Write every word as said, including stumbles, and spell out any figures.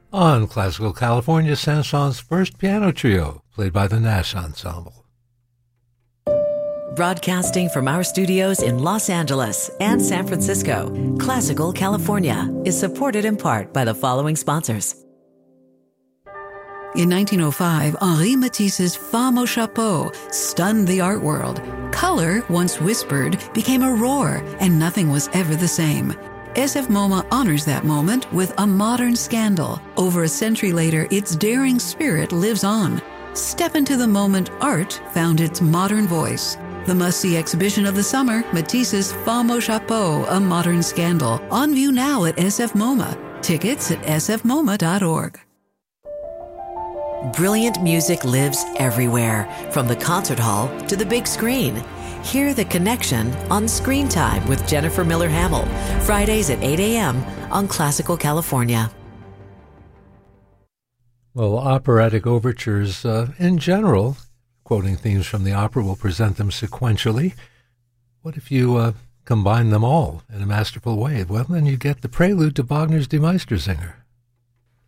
On Classical California, Saint-Saëns' first piano trio, played by the Nash Ensemble. Broadcasting from our studios in Los Angeles and San Francisco, Classical California is supported in part by the following sponsors. In nineteen oh five, Henri Matisse's Femme au Chapeau stunned the art world. Color, once whispered, became a roar, and nothing was ever the same. S F MoMA honors that moment with a modern scandal. Over a century later, its daring spirit lives on. Step into the moment art found its modern voice. The must-see exhibition of the summer, Matisse's Femme au Chapeau, A Modern Scandal. On view now at S F MoMA. Tickets at s f moma dot org. Brilliant music lives everywhere, from the concert hall to the big screen. Hear The Connection on Screen Time with Jennifer Miller Hamill, Fridays at eight a.m. on Classical California. Well, operatic overtures uh, in general, quoting themes from the opera, will present them sequentially. What if you uh, combine them all in a masterful way? Well, then you get the prelude to Wagner's Die Meistersinger.